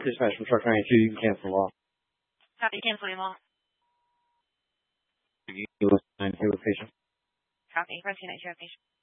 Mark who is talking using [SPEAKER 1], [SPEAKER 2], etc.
[SPEAKER 1] Dispatch from truck 92, you can cancel off.
[SPEAKER 2] Copy, canceling off.
[SPEAKER 1] You listen to location.
[SPEAKER 2] Copy, rescue 92 patient.